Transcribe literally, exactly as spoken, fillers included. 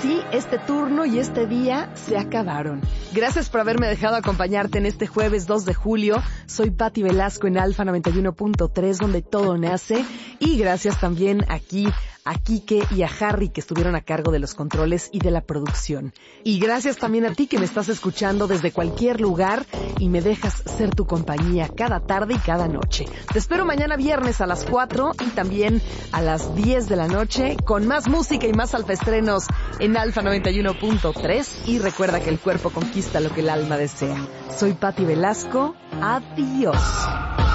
sí, este turno y este día se acabaron. Gracias por haberme dejado acompañarte en este jueves dos de julio. Soy Patti Velasco en Alfa noventa y uno punto tres, donde todo nace. Y gracias también aquí a Quique y a Harry, que estuvieron a cargo de los controles y de la producción. Y gracias también a ti que me estás escuchando desde cualquier lugar y me dejas ser tu compañía cada tarde y cada noche. Te espero mañana viernes a las cuatro y también a las diez de la noche con más música y más alfaestrenos en Alfa noventa y uno punto tres. Y recuerda que el cuerpo conquista lo que el alma desea. Soy Patti Velasco. Adiós.